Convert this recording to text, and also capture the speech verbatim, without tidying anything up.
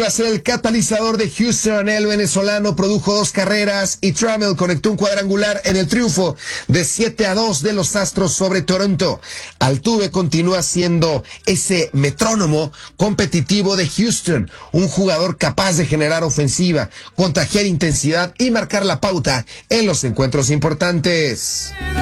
a ser el catalizador de Houston. El venezolano produjo dos carreras y Trammell conectó un cuadrangular en el triunfo de siete a dos de los Astros sobre Toronto. Altuve continúa siendo ese metrónomo competitivo de Houston, un jugador capaz de generar ofensiva, contagiar intensidad y marcar la pauta en los encuentros importantes.